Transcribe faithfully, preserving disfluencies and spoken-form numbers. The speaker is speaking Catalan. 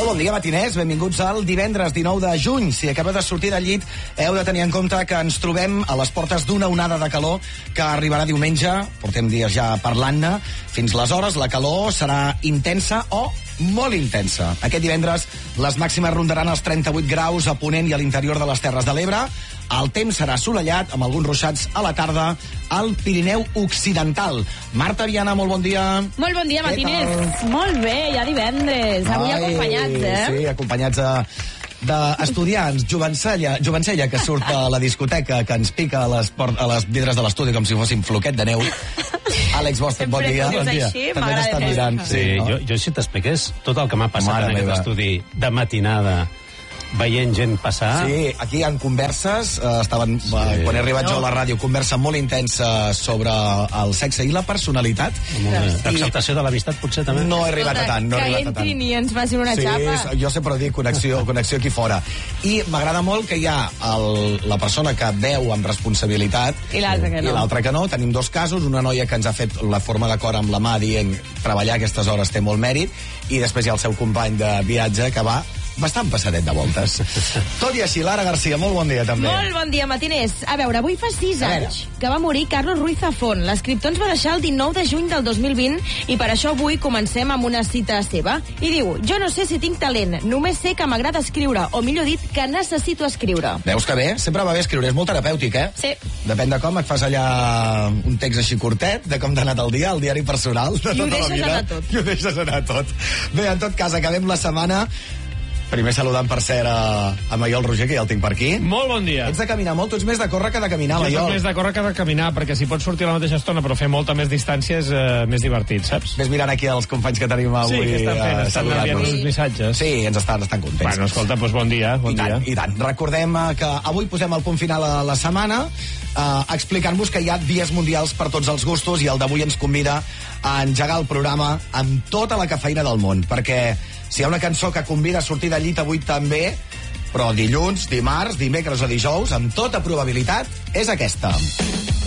Molt bon dia, matiners. Benvinguts al divendres dinou de juny. Si acabeu de sortir del llit, heu de tenir en compte que ens trobem a les portes d'una onada de calor que arribarà diumenge. Portem dies ja parlant-ne. Fins aleshores, la calor serà intensa o molt intensa. Aquest divendres les màximes rondaran els trenta-vuit graus a Ponent i a l'interior de les Terres de l'Ebre. El temps serà assolellat, amb alguns ruixats a la tarda al Pirineu Occidental. Marta Viana, molt bon dia. Molt bon dia, matiners. Molt bé, ja divendres. Avui Ai, acompanyats, eh? Sí, acompanyats de, d'estudiants. Jovencella, Jovencella, que surt a la discoteca, que ens pica a les, port, a les vidres de l'estudi com si fossin floquet de neu. Àlex Bosten, bon dia. Bon dia. Així, també n'està mirant. Sí, sí, no? jo, jo si t'expliqués tot el que m'ha passat Mare en aquest meva. estudi de matinada, veient gent passar... Sí, aquí hi ha converses, eh, estaven, sí. eh, quan he arribat no. jo a la ràdio, conversa molt intensa sobre el sexe i la personalitat. L'acceptació de l'amistat potser també? No he arribat a tant, no he arribat a tant. Que entrin i ens facin una sí, xapa. Sí, jo sempre dic connexió, connexió aquí fora. I m'agrada molt que hi ha el, la persona que veu amb responsabilitat i l'altra que no. I l'altra que no. Tenim dos casos, una noia que ens ha fet la forma d'acord amb la mà dient treballar aquestes hores té molt mèrit, i després hi ha el seu company de viatge que va bastant passadet de voltes. Tot i així, Lara Garcia, molt bon dia també. Molt bon dia, matiners. A veure, avui fa sis anys que va morir Carlos Ruiz Zafón. L'escriptor ens va deixar el dinou de juny del dos mil vint i per això avui comencem amb una cita seva. I diu, jo no sé si tinc talent, només sé que m'agrada escriure, o millor dit, que necessito escriure. Veus que bé? Sempre va bé escriure, és molt terapèutic, eh? Sí. Depèn de com et fas allà un text així curtet, de com t'ha anat el dia, el diari personal de I tota ho deixes la vida. anar tot. I ho deixes anar tot. Bé, en tot cas, acabem la setmana. Primer saludant, per cert, a, a Maiol Roger, que ja el tinc per aquí. Molt bon dia. Ets de caminar molt? Tu ets més de córrer que de caminar, jo Maiol. Jo soc més de córrer que de caminar, perquè si pots sortir a la mateixa estona però fer molta més distància és eh, més divertit, saps? Ves mirant aquí els companys que tenim avui. Sí, que estan fent, eh, estan enviant uns missatges. Sí, ens estan, estan contents. Bueno, escolta, doncs bon dia. Bon I tant, dia. i tant. Recordem eh, que avui posem el punt final a la setmana, eh, explicant-vos que hi ha dies mundials per tots els gustos, i el d'avui ens convida a engegar el programa amb tota la cafeïna del món, perquè si hi ha una cançó que convida a sortir de llit avui també, però dilluns, dimarts, dimecres o dijous, amb tota probabilitat, és aquesta.